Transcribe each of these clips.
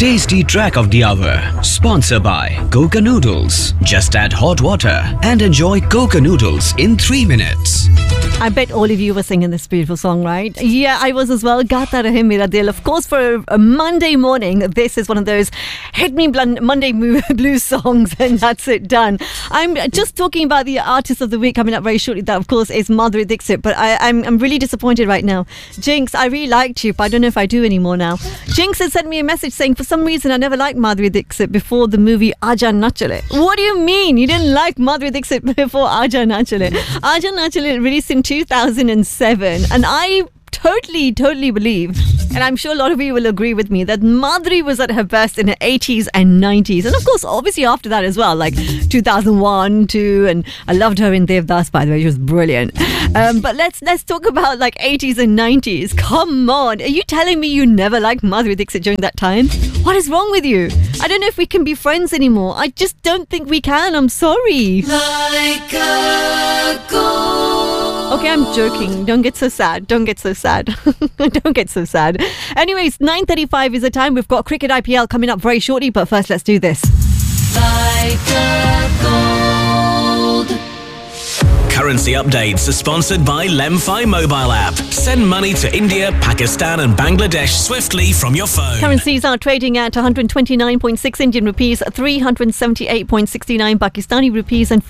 Tasty track of the hour. Sponsored by Coca Noodles. Just add hot water and enjoy Coca Noodles in 3 minutes. I bet all of you were singing this beautiful song, right? Yeah, I was as well. Gata Rahe Mera Dil. Of course, for a Monday morning, this is one of those hit me Monday blues songs, and that's it, done. I'm just talking about the artist of the week coming up very shortly. That, of course, is Madhuri Dixit. But I'm really disappointed right now. Jinx, I really liked you, but I don't know if I do anymore now. Jinx had sent me a message saying, for some reason, I never liked Madhuri Dixit before the movie Aaja Nachale. What do you mean? You didn't like Madhuri Dixit before Aaja Nachale? Aaja Nachale released in 2007, and I totally believe, and I'm sure a lot of you will agree with me, that Madhuri was at her best in her 80s and 90s, and of course obviously after that as well, like 2001 too, and I loved her in Devdas, by the way. She was brilliant. But let's talk about like 80s and 90s. Come on, are you telling me you never liked Madhuri Dixit during that time? What is wrong with you? I don't know if we can be friends anymore. I just don't think we can. I'm sorry. Like a ghost. Okay, I'm joking. Don't get so sad. Don't get so sad. Anyways, 9:35 is the time. We've got Cricket IPL coming up very shortly, but first let's do this. Like a gold. Currency updates are sponsored by Lemfi mobile app. Send money to India, Pakistan and Bangladesh swiftly from your phone. Currencies are trading at 129.6 Indian rupees, 378.69 Pakistani rupees and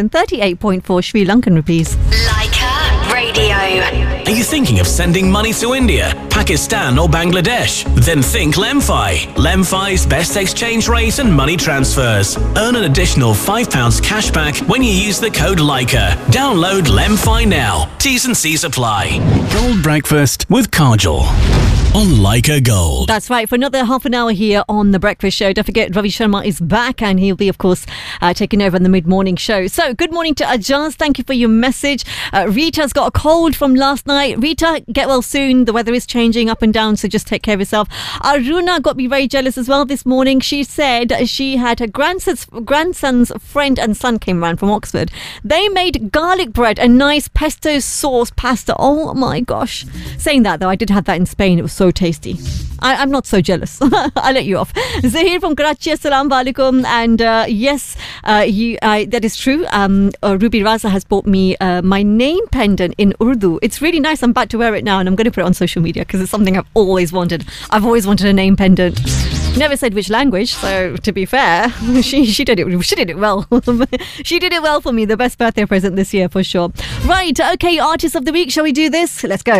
438.4 Sri Lankan rupees. Leica Radio. Are you thinking of sending money to India, Pakistan or Bangladesh? Then think Lemfi. Lemfi's best exchange rate and money transfers. Earn an additional £5 cash back when you use the code Leica. Download Lemfi now. T's and C's apply. Gold Breakfast with Kajal on Leica Gold. That's right. For another half an hour here on The Breakfast Show. Don't forget, Ravi Sharma is back and he'll be, of course, taking over on the mid-morning show. So, good morning to Ajaz. Thank you for your message. Rita's got a cold from last night. Rita, get well soon. The weather is changing up and down, so just take care of yourself. Aruna got me very jealous as well this morning. She said she had her grandson's friend and son came around from Oxford. They made garlic bread and nice pesto sauce pasta. Oh my gosh. Saying that though, I did have that in Spain. It was so tasty. I'm not so jealous. I'll let you off. Zahir from Karachi, assalamu alaikum. And yes, that is true. Ruby Raza has bought me my name pendant in Urdu. It's really nice. I'm about to wear it now and I'm going to put it on social media because it's something I've always wanted. I've always wanted a name pendant. Never said which language, so to be fair, she did it well. She did it well for me. The best birthday present this year for sure. Right, okay, Artist of the Week. Shall we do this? Let's go.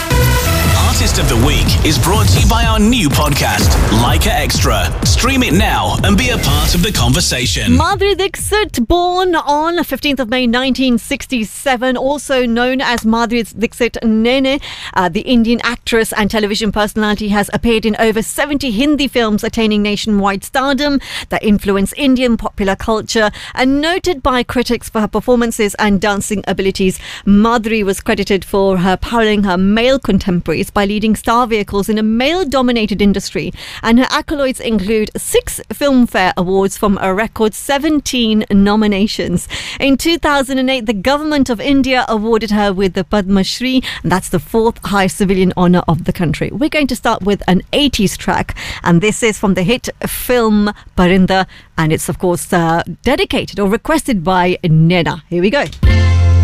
Artist of the Week is brought to you by our new podcast, Leica Extra. Stream it now and be a part of the conversation. Madhuri Dixit, born on 15th of May 1967, also known as Madhuri Dixit Nene, the Indian actress and television personality, has appeared in over 70 Hindi films, attaining nationwide stardom that influence Indian popular culture. And noted by critics for her performances and dancing abilities, Madhuri was credited for her powering her male contemporaries by leading star vehicles in a male-dominated industry, and her accolades include 6 Filmfare Awards from a record 17 nominations. In 2008, the Government of India awarded her with the Padma Shri, and that's the 4th highest civilian honour of the country. We're going to start with an 80s track, and this is from the hit film Parinda, and it's of course dedicated or requested by Nena. Here we go.